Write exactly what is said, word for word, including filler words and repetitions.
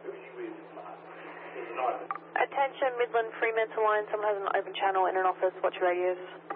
Attention, Midland Fremantle line. Someone has an open channel in an office. Watch your radios.